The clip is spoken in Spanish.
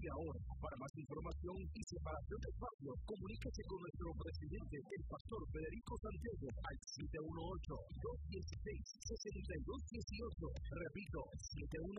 Y ahora, para más información y separación de espacio, comuníquese con nuestro presidente, el pastor Federico Santiago, al 718-216-6218. Repito,